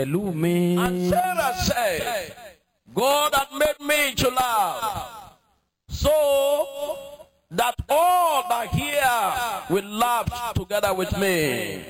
And Sarah said, God had made me to laugh, so that all that hear will laugh together with me.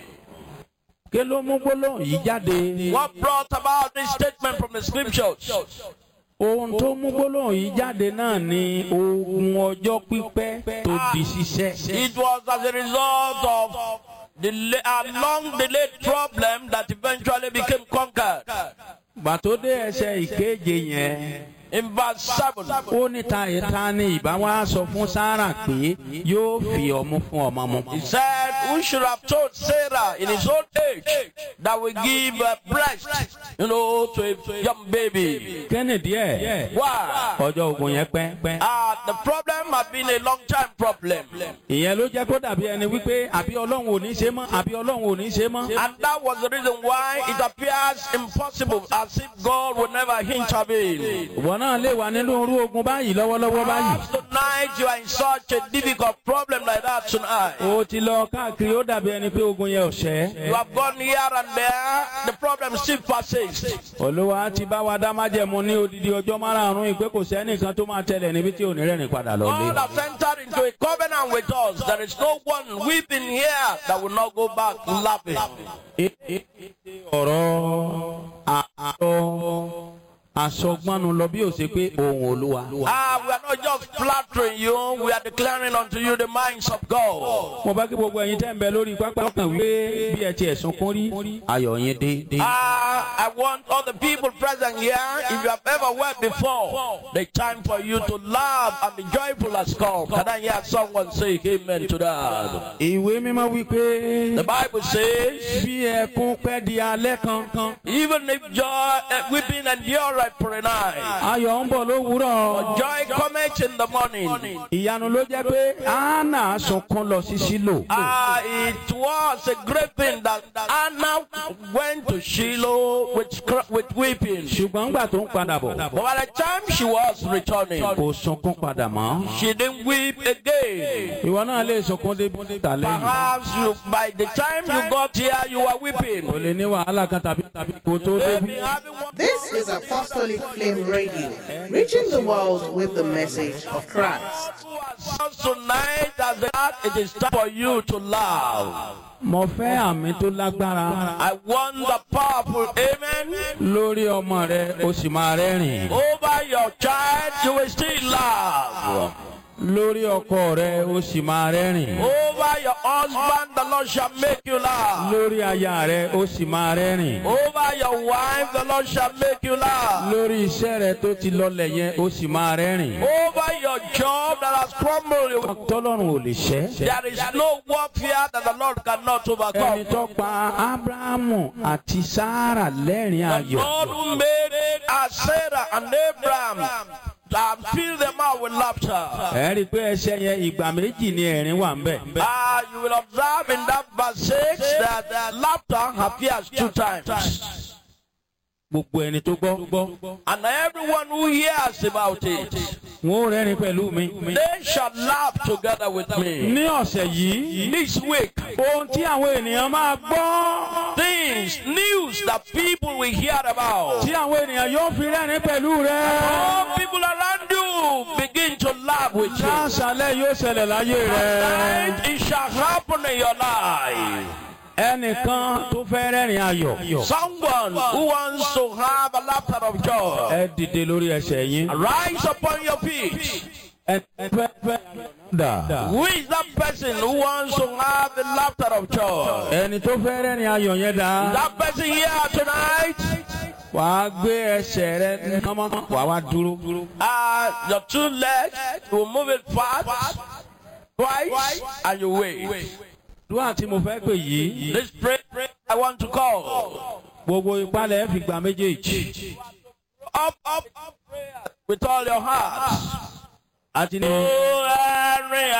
What brought about this statement from the scriptures? Ohun tó mú gbólóhùn yìí jáde náà ni ogun ọjọ́ pípẹ́ tó di ṣiṣẹ́. It was as a result of a long delayed problem that eventually became conquered. Bàtó dé ẹsẹ̀ ìkeje yẹn. In verse 7, ó ní ta ni ìbá wá sọ fún Sárà pé yóò fi ọmú fún ọmọ mu. he said, who should have told Sarah in his old age that we give breast, to a young baby? Kennedy ẹ̀. Why? Ọjọ́ ogun yẹn pẹ́. The problem had been a long time problem. Ìyẹn ló jẹ́ kó dàbí ẹni wípé àbí Ọlọ́run ò ní ṣe mọ́, àbí Ọlọ́run ò ní ṣe mọ́. And that was the reason why it appears impossible, as if God would never intervene. Náà lè wà nínú irú ogun báyìí lọ́wọ́lọ́wọ́ báyìí. Tonight you are in such a difficult problem like that tonight. Ó ti lọ káàkiri ó dàbí ẹni pé ogun yẹn ò ṣẹ́. You have gone here and there, the problem still persists. Olúwa ti bá wa dá májẹ̀mú ní odidi ọjọ́ márààrún ìpé kò sẹ́nìkan tó máa tẹ̀lé níbi tí ò ní rẹ́rìn padà lọ lé. God has entered into a covenant with us. There is no one weeping here that will not go back laughing. Ọ̀rọ̀ àárọ̀. Àsọgbọ́nu lọ bí ó ṣe pé ohùn Olúwa. We are not just flattering you, we are declaring unto you the minds of God. Mo bá kí gbogbo ẹ̀yin tẹ́ ń bẹ lórí pápá kan wí bí ẹ ti ẹ̀sùn kún rí ayọ̀ yín dé. I want all the people present here, if you have ever wept before, the time for you to laugh and be joyful has come. Can I hear someone say amen to that? Ìwé mímọ́ wí pé the Bible says, bí ẹkún pẹ́ di alẹ́ kan. Even if joy, weeping endure for a night, ayọ̀ ń bọ̀ lówùúrọ̀. joy cometh in the morning. Ìyanu ló jẹ́ pé Hánà sunkún lọ sí Ṣílò. It was a great thing that Anna went to Shiloh with weeping. Ṣùgbọ́n gbà tó ń padà bọ̀. But by the time she was returning, kò sunkún padà mọ́. she didn't weep again. Ìwọ náà lè sunkún dé tàlẹ́ yìí. Perhaps by the time you got here, you were weeping. Kò lè ní wàhálà kan tàbí kò tó débi. This is Apostolic Flame Radio, reaching the world with the message of Christ. Tonight, it is time for you to laugh. Mo fẹ́ àmì tó lágbára. I want the powerful amen. Lórí ọmọ rẹ, o sì máa rẹ́rìn. Over your child, you will still laugh. Lórí ọkọ rẹ, o sì máa rẹ́rìn. Over your husband, the Lord shall make you laugh. Lórí aya rẹ, o sì máa rẹ́rìn. Over your wife, the Lord shall make you laugh. Lórí iṣẹ́ rẹ tó ti lọlẹ̀ yẹn, o sì máa rẹ́rìn. Over your job that has crumbled. Tọ́lọ́run ò lè ṣẹ́. There is no warfare that the Lord cannot overcome. Ẹni tó pa Ábúráhámù àti Sárà lẹ́rìn ayọ̀. The Lord who made Sarah and Abraham and fill them out with laughter. Ẹ rí i pé ẹsẹ̀ yẹn ìgbà méjì ni ẹ̀rín wà ń bẹ̀. You will observe in that verse 6 that laughter appears 2 times. Gbogbo ẹni tó gbọ́. And everyone who hears about it, wọ́n ó rẹ́rìn pẹ̀lú mi. they shall laugh together with me. Ní ọ̀sẹ̀ yìí, this week, ohun tí àwọn ènìyàn máa gbọ́. things, news that people will hear about. Tí àwọn ènìyàn yóò fi rẹ́rìn pẹ̀lú rẹ. All people around you begin to laugh with you. Láṣálẹ́ yóò ṣẹlẹ̀ láyé rẹ. It shall happen in your life. Ẹnìkan tó fẹ́ rẹ́rìn ayọ̀. Someone who wants to have a laughter of joy. Ẹ dìde lórí ẹsẹ̀ yín. Rise upon your feet. Who is that person who wants to have the laughter of joy? Ẹni tó fẹ́ rẹ́rìn ayọ̀ yẹn dá. That person here tonight. Wàá gbé ẹsẹ̀ rẹ kánmọ́. Wàá wá dúró. Your 2 legs, you will move it fast, twice, and you wait. Dúà tí mo fẹ́ pè yìí. This prayer I want to call. Gbogbo ìpalẹ̀ fi gbà méjèèjì. Up, prayer with all your heart. Àti ní.